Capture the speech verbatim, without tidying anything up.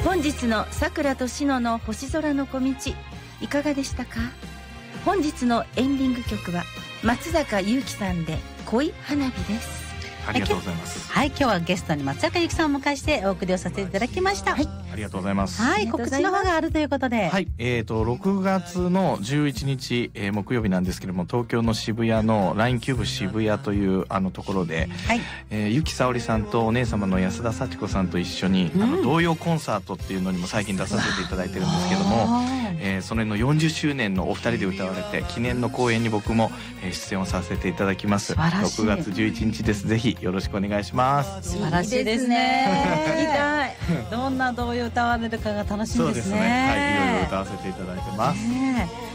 本日のさくらとしのの星空の小道いかがでしたか？本日のエンディング曲は松坂優希さんで恋花火です。 ありがとうございます。 はい、今日はゲストに松坂由紀さんをお迎えしてお送りをさせていただきました。 はい、 ありがとうございます。 はい、告知の方があるということで、 はい、えーとろくがつのじゅういちにち、えー、木曜日なんですけれども、東京の渋谷の ライン キューブ渋谷というあのところで、はい、えー、由紀さおりさんとお姉様の安田幸子さんと一緒に、うん、あの童謡コンサートっていうのにも最近出させていただいてるんですけども、えー、それのよんじゅっしゅうねんのお二人で歌われて記念の公演に僕も、えー、出演をさせていただきます。ろくがつじゅういちにちです。ぜひよろしくお願いします。 素晴らしいですね。 聞きたい。 どんな童謡歌われるかが楽しみですね。 そうですね。はい、いろいろ歌わせていただいてます。 ね